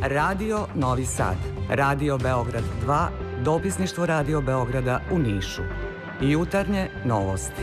Radio Novi Sad, Radio Beograd 2, dopisništvo Radio Beograda u Nišu. Jutarnje novosti.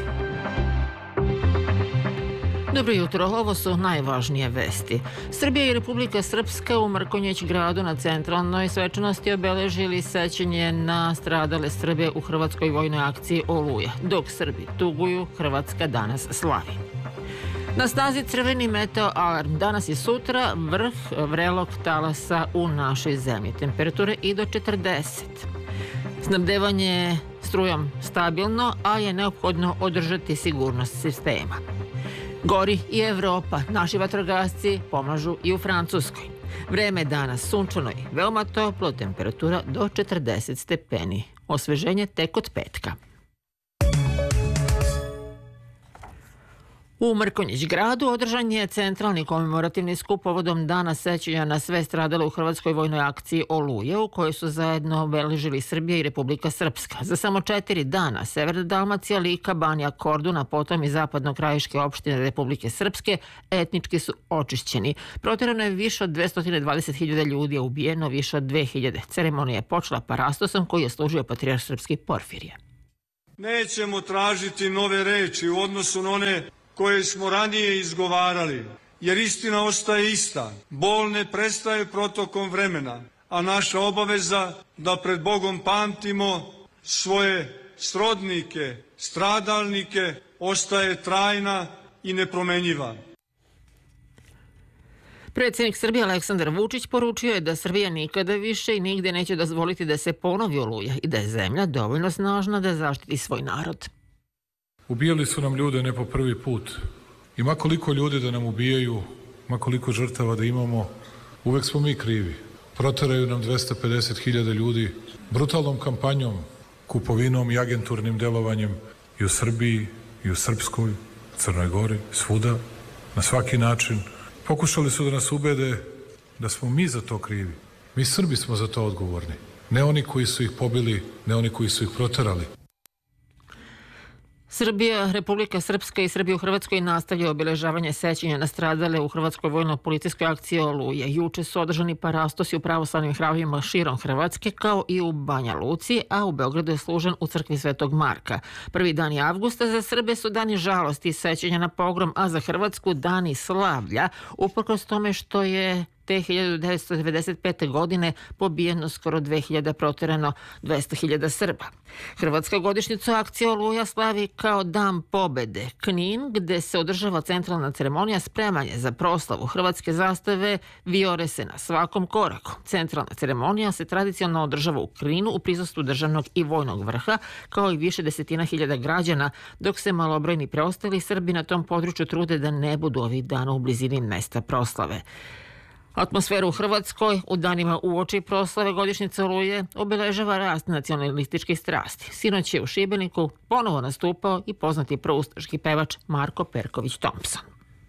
Dobro jutro, ovo su najvažnije vesti. Srbija i Republika Srpska u Mrkonjić gradu na centralnoj svečanosti obeležili sećanje na stradale Srbe u hrvatskoj vojnoj akciji Oluja. Dok Srbi tuguju, Hrvatska danas slavi. Na snazi crveni meteo alarm. Danas i sutra vrh vrelog talasa u našoj zemlji. Temperature i do 40. Snabdevanje strujom stabilno, a je neophodno održati sigurnost sistema. Gori i Evropa. Naši vatrogasci pomažu i u Francuskoj. Vreme je danas sunčano i veoma toplo, temperatura do 40 stepeni. Osveženje tek od petka. U Mrkonjić gradu održan je centralni komemorativni skup povodom dana sećanja na sve stradale u hrvatskoj vojnoj akciji Oluje, u kojoj su zajedno obeležili Srbija i Republika Srpska. Za samo 4 dana Severna Dalmacija, Lika, Banija, Korduna, potom i zapadno-krajiške opštine Republike Srpske etnički su očišćeni. Proterano je više od 220.000 ljudi, a ubijeno više od 2.000. Ceremonija je počela parastosom koji je služio patrijarh srpski Porfirije. Nećemo tražiti nove reči u odnosu na one koje smo ranije izgovarali, jer istina ostaje ista. Bol ne prestaje protokom vremena, a naša obaveza da pred Bogom pamtimo svoje srodnike, stradalnike, ostaje trajna i nepromenjiva. Predsjednik Srbije Aleksandar Vučić poručio je da Srbija nikada više i nigde neće dozvoliti da se ponovi Oluja i da je zemlja dovoljno snažna da zaštiti svoj narod. Ubijali su nam ljude ne po prvi put. I ma koliko ljudi da nam ubijaju, ma koliko žrtava da imamo, uvek smo mi krivi. Proteraju nam 250.000 ljudi brutalnom kampanjom, kupovinom i agenturnim delovanjem i u Srbiji, i u Srpskoj, Crnoj Gori, svuda, na svaki način. Pokušali su da nas ubede da smo mi za to krivi. Mi Srbi smo za to odgovorni. Ne oni koji su ih pobili, ne oni koji su ih proterali. Srbija, Republika Srpska i Srbija u Hrvatskoj nastavljaju obeležavanje sećanja na stradale u hrvatskoj vojno-policijskoj akciji Oluja. Juče su održani parastosi u pravoslavnim hramovima širom Hrvatske, kao i u Banja Luci, a u Beogradu je služen u crkvi Svetog Marka. Prvi dani avgusta za Srbe su dani žalosti i sećanja na pogrom, a za Hrvatsku dani slavlja, uprkos tome što je te 1995. godine pobijeno skoro 2.000, proterano 200.000 Srba. Hrvatska godišnjicu akcije Oluja slavi kao Dan pobede. Knin, gde se održava centralna ceremonija, spremanje za proslavu hrvatske zastave vijore se na svakom koraku. Centralna ceremonija se tradicionalno održava u Kninu u prisustvu državnog i vojnog vrha, kao i više desetina hiljada građana, dok se malobrojni preostali Srbi na tom području trude da ne budu ovih dana u blizini mesta proslave. Atmosferu u Hrvatskoj u danima uoči proslave godišnjice Oluje obeležava rast nacionalističkih strasti. Sinoć je u Šibeniku ponovo nastupao i poznati proustaški pevač Marko Perković-Thompson.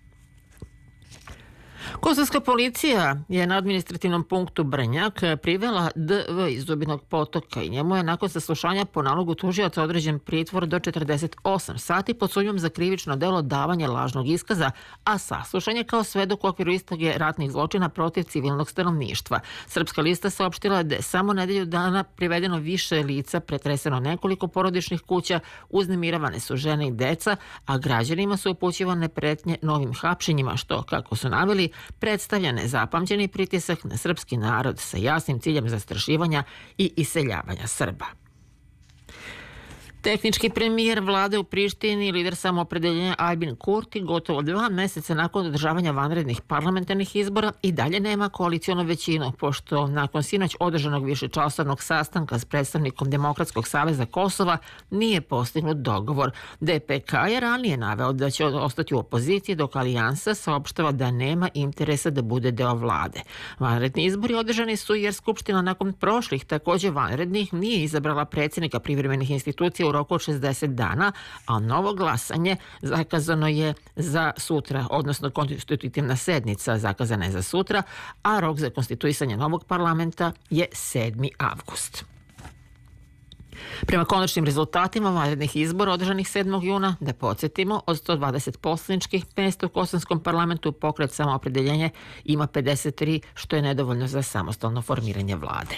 Kosovska policija je na administrativnom punktu Brnjak privela DV iz Zubinog Potoka i njemu je nakon saslušanja po nalogu tužioca određen pritvor do 48 sati pod sumnjom za krivično delo davanja lažnog iskaza, a saslušanje kao svedok u okviru istrage ratnih zločina protiv civilnog stanovništva. Srpska lista saopštila da je samo nedelju dana privedeno više lica, pretreseno nekoliko porodičnih kuća, uznemiravane su žene i deca, a građanima su upućivane pretnje novim hapšenjima, što, kako su naveli, predstavlja nezapamćeni pritisak na srpski narod sa jasnim ciljem zastrašivanja i iseljavanja Srba. Tehnički premijer vlade u Prištini, lider samoopredeljenja Albin Kurti, gotovo 2 meseca nakon održavanja vanrednih parlamentarnih izbora i dalje nema koalicionu većinu, pošto nakon sinoć održanog višečasovnog sastanka s predstavnikom Demokratskog saveza Kosova nije postignut dogovor. DPK je ranije naveo da će ostati u opoziciji, dok Alijansa saopštava da nema interesa da bude deo vlade. Vanredni izbori održani su jer Skupština nakon prošlih također vanrednih nije izabrala predsjednika privremenih institucija u roku od 60 dana, a novo glasanje zakazano je za sutra, odnosno konstitutivna sednica zakazana je za sutra, a rok za konstituisanje novog parlamenta je 7. avgust. Prema konačnim rezultatima vanrednih izbora održanih 7. juna, da podsjetimo, od 120 poslaničkih mesta u Kosovskom parlamentu pokret Samoopredeljenje ima 53, što je nedovoljno za samostalno formiranje vlade.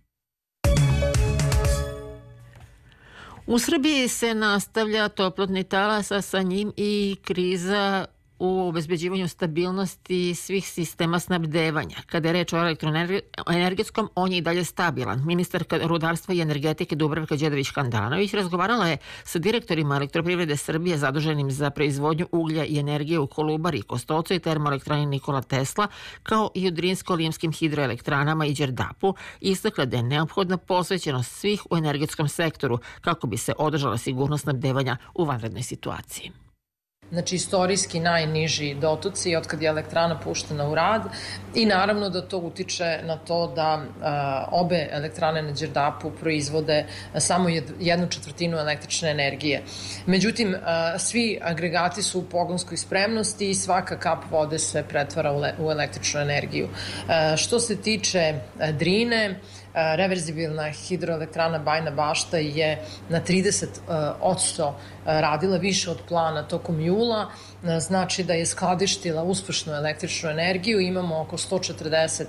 U Srbiji se nastavlja toplotni talas, a sa njim i kriza u obezbeđivanju stabilnosti svih sistema snabdevanja. Kada je reč o elektroenergetskom, on je i dalje stabilan. Ministarka rudarstva i energetike Dubravka Đedović-Handanović razgovarala je sa direktorima Elektroprivrede Srbije zaduženim za proizvodnju uglja i energije u Kolubari, Kostolcu i termoelektrani Nikola Tesla, kao i u Drinsko-limskim hidroelektranama i Đerdapu, istakla da je neophodna posvećenost svih u energetskom sektoru kako bi se održala sigurnost snabdevanja u vanrednoj situaciji. Znači istorijski najniži dotoci od kad je elektrana puštena u rad i naravno da to utiče na to da obe elektrane na Đerdapu proizvode samo 1/4 električne energije. Međutim, svi agregati su u pogonskoj spremnosti i svaka kap vode se pretvara u električnu energiju. Što se tiče Drine, reverzibilna hidroelektrana Bajina Bašta je na 30% radila više od plana tokom jula, znači da je skladištila uspešnu električnu energiju. Imamo oko 140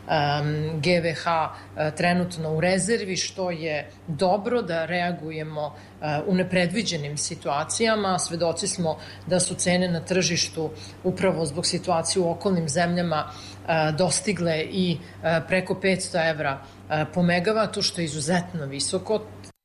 GVH trenutno u rezervi, što je dobro da reagujemo u nepredviđenim situacijama. Svedoci smo da su cene na tržištu upravo zbog situacije u okolnim zemljama dostigle i preko 500 evra po megavatu, što je izuzetno visoko.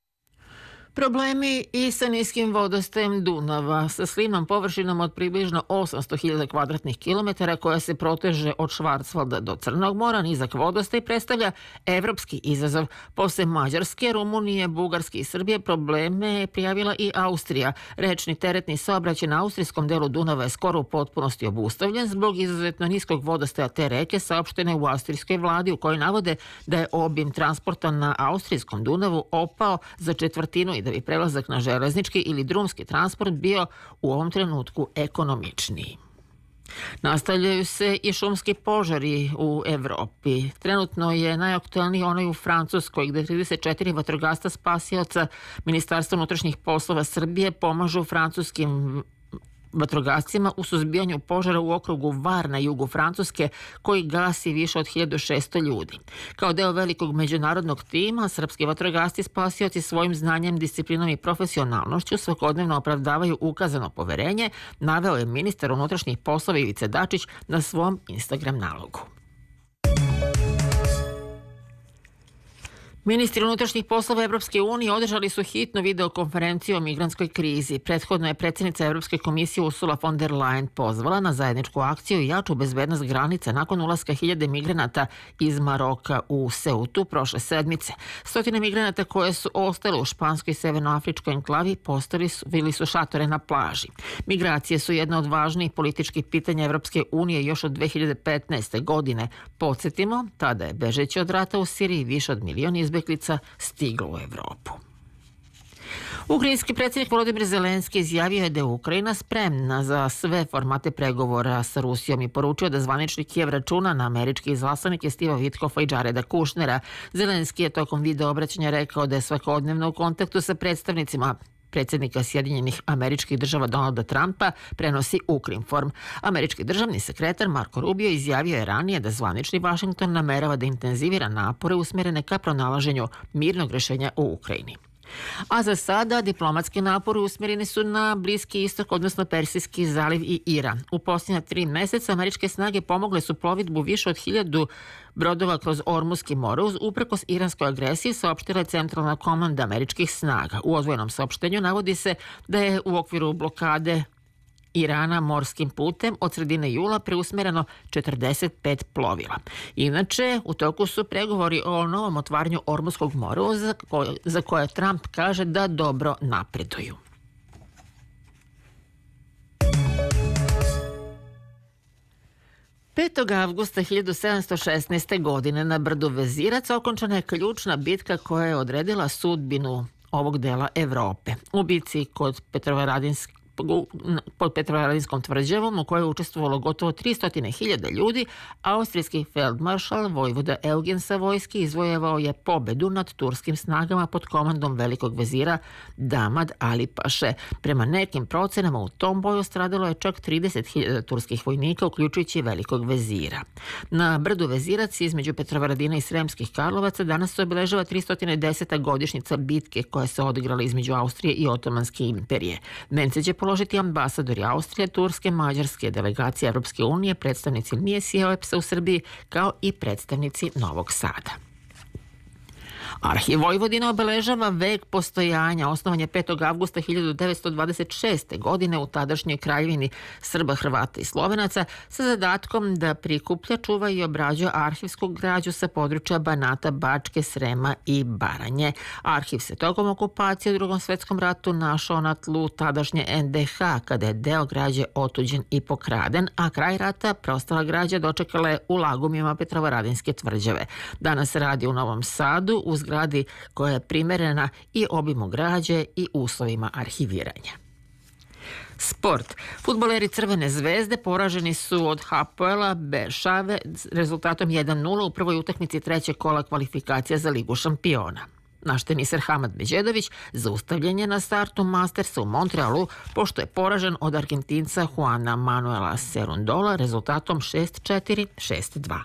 Problemi i sa niskim vodostajem Dunava, sa slivnom površinom od približno 800.000 kvadratnih kilometara koja se proteže od Švarcvalda do Crnog mora, nizak vodostaj predstavlja evropski izazov. Posle Mađarske, Rumunije, Bugarske i Srbije probleme je prijavila i Austrija. Rečni teretni saobraćaj na austrijskom delu Dunava je skoro u potpunosti obustavljen zbog izuzetno niskog vodostaja te reke, saopštene u austrijskoj vladi, u kojoj navode da je obim transporta na austrijskom Dunavu opao za četvrtinu i da bi prelazak na železnički ili drumski transport bio u ovom trenutku ekonomičniji. Nastavljaju se i šumski požari u Evropi. Trenutno je najaktuelniji onaj u Francuskoj, gde 34 vatrogasca spasioca Ministarstva unutrašnjih poslova Srbije pomažu francuskim vatrogascima u suzbijanju požara u okrugu Var na jugu Francuske, koji gasi više od 1600 ljudi. Kao deo velikog međunarodnog tima, srpski vatrogasci spasioci svojim znanjem, disciplinom i profesionalnošću svakodnevno opravdavaju ukazano poverenje, naveo je ministar unutrašnjih poslova Ivica Dačić na svom Instagram nalogu. Ministri unutrašnjih poslova Evropske unije održali su hitnu videokonferenciju o migrantskoj krizi. Prethodno je predsjednica Evropske komisije Ursula von der Leyen pozvala na zajedničku akciju i jaču bezbednost granice nakon ulaska 1000 migranata iz Maroka u Seutu prošle sedmice. Stotine migranata koje su ostale u španskoj i severnoafričkoj enklavi postavili su šatore na plaži. Migracije su jedna od važnijih političkih pitanja Evropske unije još od 2015. godine. Podsjetimo, tada je bežeći od rata u Siriji više od milion izbeglica stiglo u Evropu. Ukrajinski predsjednik Volodymyr Zelenski izjavio je da je Ukrajina spremna za sve formate pregovora sa Rusijom i poručio da zvanični Kijev računa na američke izlaslanike Stiva Witkofa i Jareda Kushnera. Zelenski je tokom video obraćanja rekao da je svakodnevno u kontaktu sa predstavnicima predsjednika Sjedinjenih Američkih Država Donalda Trumpa, prenosi Ukrinform. Američki državni sekretar Marko Rubio izjavio je ranije da zvanični Vašington namerava da intenzivira napore usmjerene ka pronalaženju mirnog rješenja u Ukrajini. A za sada diplomatski napori usmjereni su na Bliski istok, odnosno Persijski zaliv i Iran. U posljednja 3 mjeseca američke snage pomogle su plovidbu više od 1000 brodova kroz Ormuski more uprkos iranskoj agresiji, saopštila je centralna komanda američkih snaga. U odvojenom saopštenju navodi se da je u okviru blokade Irana morskim putem od sredine jula preusmjereno 45 plovila. Inače, u toku su pregovori o novom otvaranju Ormuskog mora za koje Trump kaže da dobro napreduju. Avgusta 1716. godine na brdu Vezirac okončana je ključna bitka koja je odredila sudbinu ovog dela Evrope. U bitci kod pod Petrovaradinskom tvrđavom u kojoj je učestvovalo gotovo 300.000 ljudi, austrijski feldmaršal vojvoda Eugen Savojski izvojevao je pobedu nad turskim snagama pod komandom velikog vezira Damad Ali Paše. Prema nekim procenama u tom boju stradalo je čak 30.000 turskih vojnika, uključujući velikog vezira. Na brdu Vezirac između Petrovaradina i Sremskih Karlovaca danas se obeležava 310. godišnjica bitke koja se odigrala između Austrije i Otomanske imperije. Vence će položiti ambasadori Austrije, Turske, Mađarske, delegacije Europske unije, predstavnici misije OEBS-a u Srbiji, kao i predstavnici Novog Sada. Arhiv Vojvodine obeležava vek postojanja. Osnovan je 5. avgusta 1926. godine u tadašnjoj kraljevini Srba, Hrvata i Slovenaca sa zadatkom da prikuplja, čuva i obrađuje arhivsku građu sa područja Banata, Bačke, Srema i Baranje. Arhiv se tokom okupacije u Drugom svetskom ratu našao na tlu tadašnje NDH, kada je deo građe otuđen i pokraden, a kraj rata preostala građa dočekala je u lagumima Petrovaradinske tvrđave. Danas se radi u Novom Sadu, u zgradi koja je primerena i obimu građe i uslovima arhiviranja. Sport. Fudbaleri Crvene zvezde poraženi su od Hapoela Beršave rezultatom 1:0 u prvoj utakmici trećeg kola kvalifikacija za Ligu šampiona. Naš teniser Hamad Beđedović zaustavljen je na startu Mastersa u Montrealu pošto je poražen od Argentinca Juana Manuela Cerundola rezultatom 6:4, 6:2.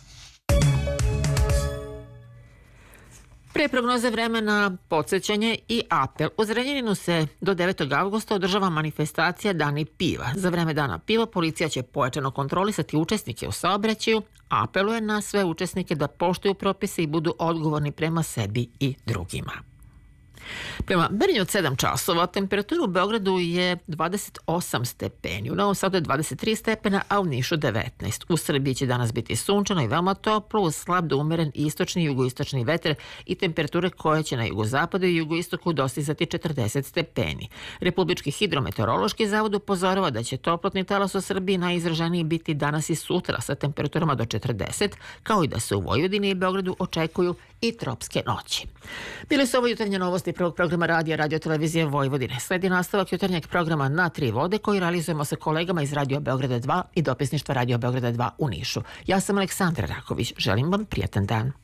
Pre prognoze vremena, podsjećanje i apel. U Zrenjaninu se do 9. avgusta održava manifestacija Dani piva. Za vreme Dana piva policija će pojačano kontrolisati učesnike u saobraćaju, apeluje na sve učesnike da poštuju propise i budu odgovorni prema sebi i drugima. Prema merenju od 7 časova, temperatura u Beogradu je 28 stepeni, u Novom Sadu je 23 stepena, a u Nišu 19. U Srbiji će danas biti sunčano i veoma toplo, uz slab do umeren istočni i jugoistočni vetar i temperature koje će na jugozapadu i jugoistoku dostizati 40 stepeni. Republički hidrometeorološki zavod upozorava da će toplotni talas u Srbiji najizraženiji biti danas i sutra sa temperaturama do 40, kao i da se u Vojvodini i Beogradu očekuju i tropske noći. Bili su ovo jutarnje novosti prvog programa Radio Televizije Vojvodine. Sledi nastavak jutarnjeg programa Na tri vode koji realizujemo sa kolegama iz Radio Beograda 2 i dopisništva Radio Beograda 2 u Nišu. Ja sam Aleksandra Raković. Želim vam prijatan dan.